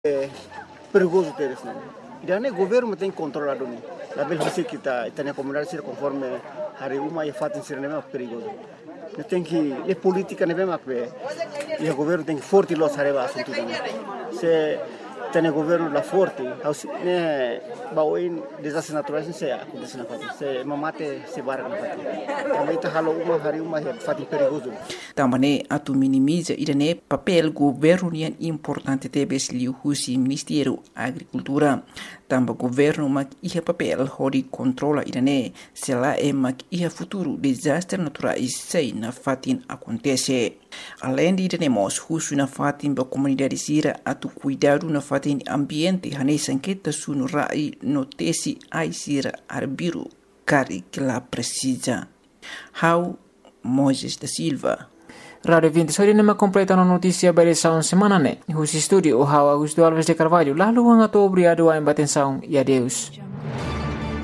É perigoso ter isso, né? E daí o governo tem controlado, né? A beleza que está na comunidade ser conforme hari uma e fato ser mesmo perigoso. Tem que a política não é mesmo e o governo tem que forte los arriba assunto também. Se tem o governo lá forte, né? Bawain desastres naturais não se acontece na fato. Se mamate se barra na fato. Também está halo uma hari uma é fato perigoso. Também atu minimiza irane papel governo yang importante tebes liu husi Ministério Agricultura. Também governo mak ia papel hori controla irane se lá é mak ia futuro desastre naturais sei na fatin acontece. Além de irane mos husu na fatin ba comunidade sira atu cuidado na fatin ambiente hane sanqueta sunu rai notesi ai sira arbiru cari que lá precisa. How Moises da Silva. Radio 20 sori nama completa no notícia barisaun semana ne. Husi studio o Augusto Alves de Carvalho. Lalu ang ato obrigado a embatensaun e adeus.